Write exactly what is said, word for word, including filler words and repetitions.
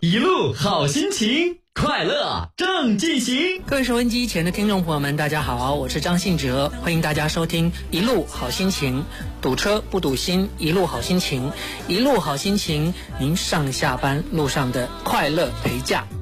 一路好心情，快乐正进行。 各位收音机前的听众朋友们，大家好，我是张信哲，欢迎大家收听一路好心情。堵车不堵心，一路好心情，一路好心情，您上下班路上的快乐陪驾。